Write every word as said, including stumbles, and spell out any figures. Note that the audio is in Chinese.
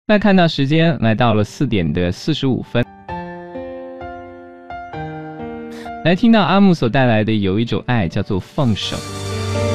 那看到时间来到了四点的四十五分，来听到阿木所带来的有一种爱叫做放手。